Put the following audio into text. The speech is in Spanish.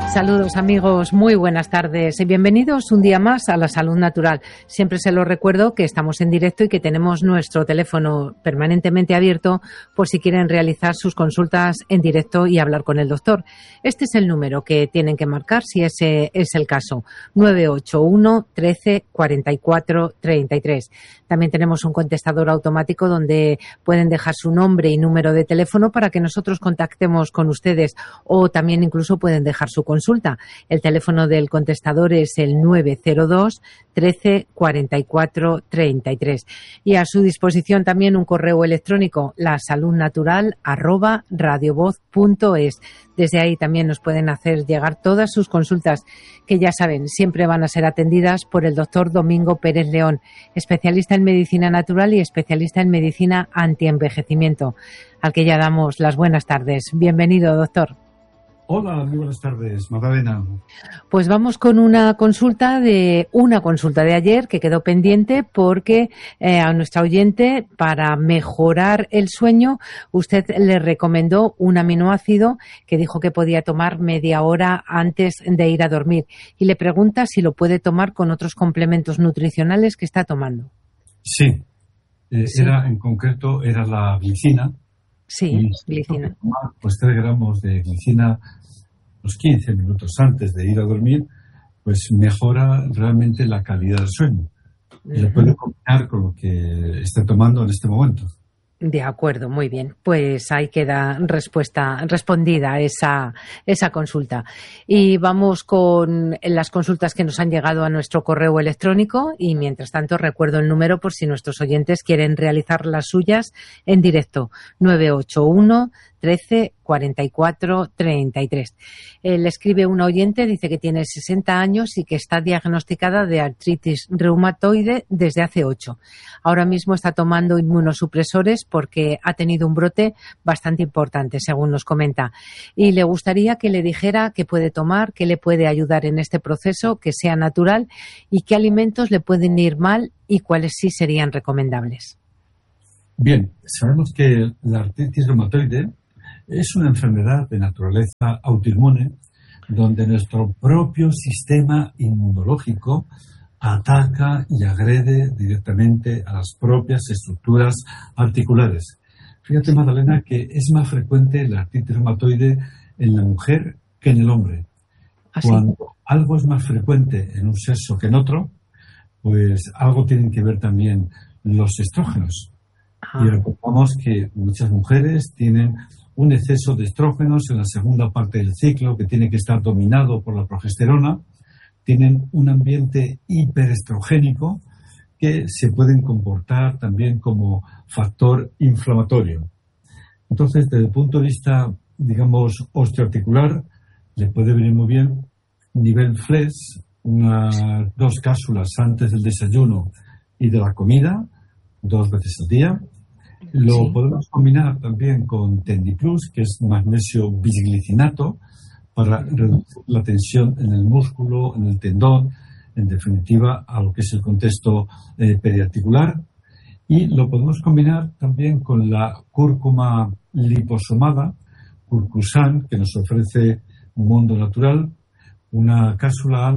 Saludos amigos, muy buenas tardes y bienvenidos un día más a La Salud Natural. Siempre se lo recuerdo que estamos en directo y que tenemos nuestro teléfono permanentemente abierto por si quieren realizar sus consultas en directo y hablar con el doctor. Este es el número que tienen que marcar si ese es el caso, 981 13 44 33. También tenemos un contestador automático donde pueden dejar su nombre y número de teléfono para que nosotros contactemos con ustedes, o también incluso pueden dejar su consulta. El teléfono del contestador es el 902 13 44 33. Y a su disposición también un correo electrónico, lasaludnatural@radiovoz.es. Desde ahí también nos pueden hacer llegar todas sus consultas, que ya saben, siempre van a ser atendidas por el doctor Domingo Pérez León, especialista en medicina natural y especialista en medicina antienvejecimiento, al que ya damos las buenas tardes. Bienvenido, doctor. Hola, muy buenas tardes, Magdalena. Pues vamos con una consulta de ayer que quedó pendiente porque a nuestra oyente, para mejorar el sueño, usted le recomendó un aminoácido que dijo que podía tomar media hora antes de ir a dormir, y le pregunta si lo puede tomar con otros complementos nutricionales que está tomando. Sí, en concreto era la glicina. Sí, glicina. Tomar, pues 3 gramos de glicina los 15 minutos antes de ir a dormir, pues mejora realmente la calidad del sueño. Y lo puede combinar con lo que esté tomando en este momento. De acuerdo, muy bien. Pues ahí queda respondida esa consulta. Y vamos con las consultas que nos han llegado a nuestro correo electrónico, y mientras tanto recuerdo el número por si nuestros oyentes quieren realizar las suyas en directo, 981 13 44 33. Le escribe una oyente, dice que tiene 60 años y que está diagnosticada de artritis reumatoide desde hace 8. Ahora mismo está tomando inmunosupresores porque ha tenido un brote bastante importante, según nos comenta. Y le gustaría que le dijera qué puede tomar, qué le puede ayudar en este proceso, que sea natural, y qué alimentos le pueden ir mal y cuáles sí serían recomendables. Bien, sabemos que la artritis reumatoide es una enfermedad de naturaleza autoinmune donde nuestro propio sistema inmunológico ataca y agrede directamente a las propias estructuras articulares. Fíjate, Magdalena, que es más frecuente la artritis reumatoide en la mujer que en el hombre. ¿Así? Cuando algo es más frecuente en un sexo que en otro, pues algo tienen que ver también los estrógenos. Y recordamos que muchas mujeres tienen un exceso de estrógenos en la segunda parte del ciclo que tiene que estar dominado por la progesterona, tienen un ambiente hiperestrogénico que se pueden comportar también como factor inflamatorio. Entonces, desde el punto de vista, digamos, osteoarticular, le puede venir muy bien nivel FLES, unas 2 cápsulas antes del desayuno y de la comida, 2 veces al día. Lo podemos combinar también con Tendiplus, que es magnesio bisglicinato, para reducir la tensión en el músculo, en el tendón, en definitiva, a lo que es el contexto periarticular. Y lo podemos combinar también con la cúrcuma liposomada, Curcusan, que nos ofrece Mundo Natural, una cápsula